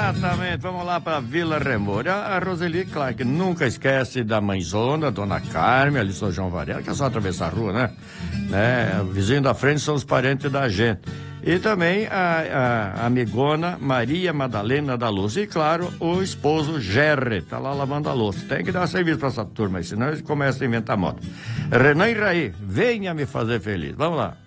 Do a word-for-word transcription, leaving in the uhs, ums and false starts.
Exatamente, vamos lá para Vila Remor. A, a Roseli, claro que nunca esquece da mãezona, Dona Carmen, ali São João Varela, que é só atravessar a rua, né? né? O vizinho da frente são os parentes da gente. E também a, a, a amigona Maria Madalena da Luz. E, claro, o esposo Gerry, tá lá lavando a louça. Tem que dar serviço para essa turma aí, senão eles começam a inventar moda. Renan e Raí, venha me fazer feliz. Vamos lá.